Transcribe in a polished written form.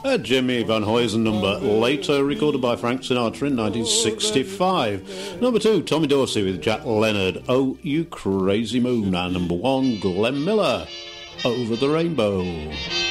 Jimmy Van Huysen number, later recorded by Frank Sinatra in 1965. Number 2, Tommy Dorsey with Jack Leonard, Oh You Crazy Moon. And number 1, Glenn Miller, Over the Rainbow.